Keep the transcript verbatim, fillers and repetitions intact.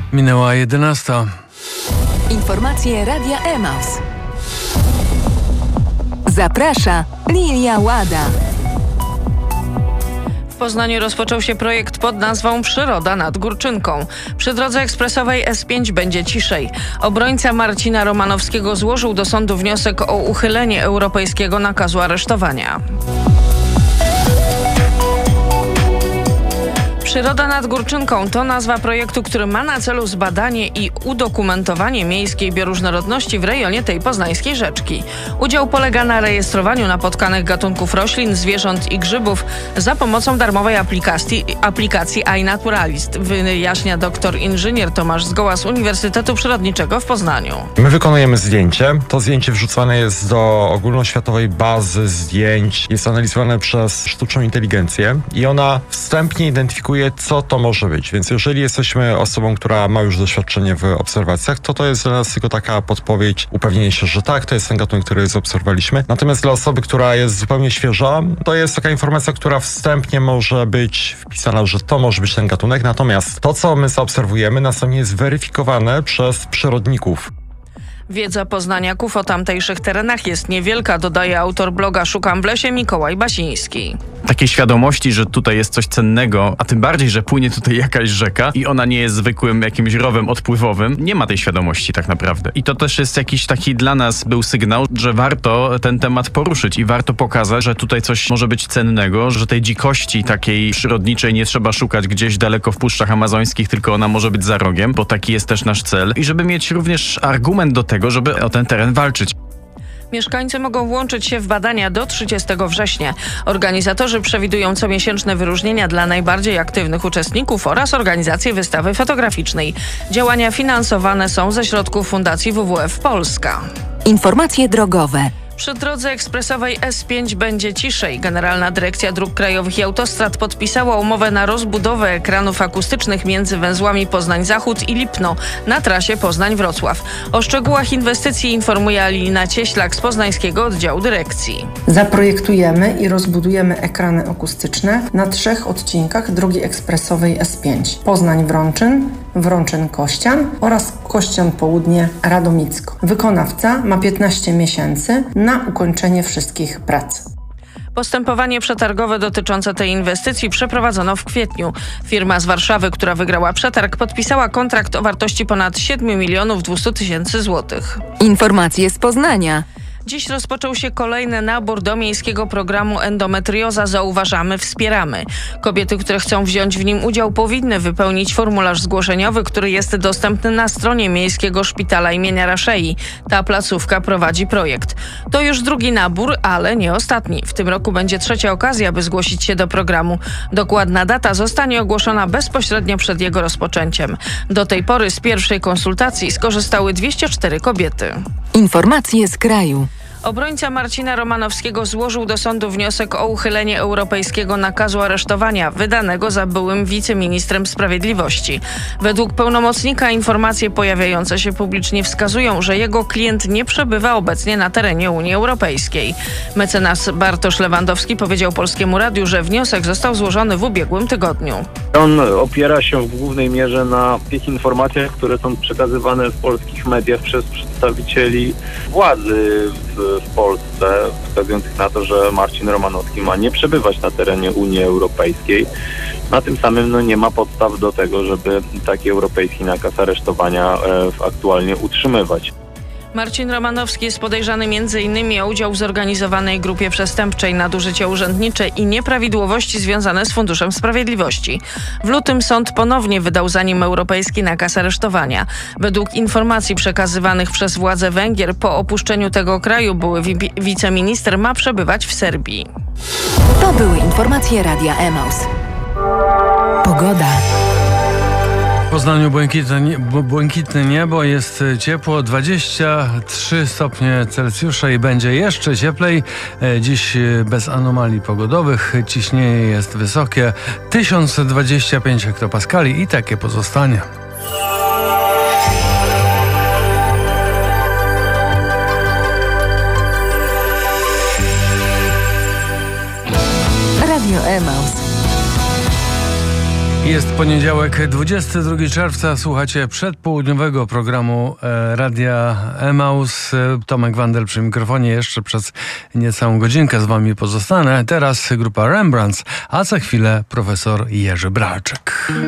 Minęła jedenasta. Informacje Radia Emaus. Zaprasza Lilia Łada. W Poznaniu rozpoczął się projekt pod nazwą Przyroda nad Górczynką. Przy drodze ekspresowej S pięć będzie ciszej. Obrońca Marcina Romanowskiego złożył do sądu wniosek o uchylenie europejskiego nakazu aresztowania. Przyroda nad Górczynką to nazwa projektu, który ma na celu zbadanie i udokumentowanie miejskiej bioróżnorodności w rejonie tej poznańskiej rzeczki. Udział polega na rejestrowaniu napotkanych gatunków roślin, zwierząt i grzybów za pomocą darmowej aplikacji, aplikacji iNaturalist, wyjaśnia doktor inżynier Tomasz Zgoła z Uniwersytetu Przyrodniczego w Poznaniu. My wykonujemy zdjęcie. To zdjęcie wrzucane jest do ogólnoświatowej bazy zdjęć. Jest analizowane przez sztuczną inteligencję i ona wstępnie identyfikuje, co to może być. Więc jeżeli jesteśmy osobą, która ma już doświadczenie w obserwacjach, to to jest dla nas tylko taka podpowiedź, upewnienie się, że tak, to jest ten gatunek, który zaobserwowaliśmy. Natomiast dla osoby, która jest zupełnie świeża, to jest taka informacja, która wstępnie może być wpisana, że to może być ten gatunek. Natomiast to, co my zaobserwujemy, następnie jest weryfikowane przez przyrodników. Wiedza poznaniaków o tamtejszych terenach jest niewielka, dodaje autor bloga Szukam w lesie Mikołaj Basiński. Takiej świadomości, że tutaj jest coś cennego, a tym bardziej, że płynie tutaj jakaś rzeka i ona nie jest zwykłym jakimś rowem odpływowym, nie ma tej świadomości tak naprawdę. I to też jest jakiś taki dla nas był sygnał, że warto ten temat poruszyć i warto pokazać, że tutaj coś może być cennego, że tej dzikości takiej przyrodniczej nie trzeba szukać gdzieś daleko w puszczach amazońskich, tylko ona może być za rogiem, bo taki jest też nasz cel. I żeby mieć również argument do tego, żeby o ten teren walczyć. Mieszkańcy mogą włączyć się w badania do trzydziestego września. Organizatorzy przewidują comiesięczne wyróżnienia dla najbardziej aktywnych uczestników oraz organizację wystawy fotograficznej. Działania finansowane są ze środków Fundacji W W F Polska. Informacje drogowe. Przy drodze ekspresowej S pięć będzie ciszej. Generalna Dyrekcja Dróg Krajowych i Autostrad podpisała umowę na rozbudowę ekranów akustycznych między węzłami Poznań-Zachód i Lipno na trasie Poznań-Wrocław. O szczegółach inwestycji informuje Alina Cieślak z poznańskiego oddziału dyrekcji. Zaprojektujemy i rozbudujemy ekrany akustyczne na trzech odcinkach drogi ekspresowej S pięć. Poznań-Wrączyn, Wrączyn-Kościan oraz Kościan-Południe-Radomicko. Wykonawca ma piętnaście miesięcy na ukończenie wszystkich prac. Postępowanie przetargowe dotyczące tej inwestycji przeprowadzono w kwietniu. Firma z Warszawy, która wygrała przetarg, podpisała kontrakt o wartości ponad siedem milionów dwieście tysięcy złotych. Informacje z Poznania. Dziś rozpoczął się kolejny nabór do miejskiego programu Endometrioza Zauważamy, Wspieramy. Kobiety, które chcą wziąć w nim udział, powinny wypełnić formularz zgłoszeniowy, który jest dostępny na stronie Miejskiego Szpitala imienia Raszei. Ta placówka prowadzi projekt. To już drugi nabór, ale nie ostatni. W tym roku będzie trzecia okazja, by zgłosić się do programu. Dokładna data zostanie ogłoszona bezpośrednio przed jego rozpoczęciem. Do tej pory z pierwszej konsultacji skorzystały dwieście cztery kobiety. Informacje z kraju. Obrońca Marcina Romanowskiego złożył do sądu wniosek o uchylenie europejskiego nakazu aresztowania wydanego za byłym wiceministrem sprawiedliwości. Według pełnomocnika informacje pojawiające się publicznie wskazują, że jego klient nie przebywa obecnie na terenie Unii Europejskiej. Mecenas Bartosz Lewandowski powiedział Polskiemu Radiu, że wniosek został złożony w ubiegłym tygodniu. On opiera się w głównej mierze na tych informacjach, które są przekazywane w polskich mediach przez przedstawicieli władzy w w Polsce, wskazujących na to, że Marcin Romanowski ma nie przebywać na terenie Unii Europejskiej. Na tym samym no, nie ma podstaw do tego, żeby taki europejski nakaz aresztowania e, aktualnie utrzymywać. Marcin Romanowski jest podejrzany między innymi o udział w zorganizowanej grupie przestępczej, nadużycia urzędnicze i nieprawidłowości związane z Funduszem Sprawiedliwości. W lutym sąd ponownie wydał za nim europejski nakaz aresztowania. Według informacji przekazywanych przez władze Węgier po opuszczeniu tego kraju były wi- wiceminister ma przebywać w Serbii. To były informacje Radia Emaus. Pogoda. W Poznaniu błękitne, nie, błękitne niebo, jest ciepło, dwadzieścia trzy stopnie Celsjusza i będzie jeszcze cieplej. Dziś bez anomalii pogodowych, ciśnienie jest wysokie, tysiąc dwadzieścia pięć hektopaskali i takie pozostanie. Radio Emaus. Jest poniedziałek, dwudziestego drugiego czerwca. Słuchacie przedpołudniowego programu e, Radia Emaus. E, Tomek Wandel przy mikrofonie. Jeszcze przez niecałą godzinkę z wami pozostanę. Teraz grupa Rembrandts, a za chwilę profesor Jerzy Bralczyk.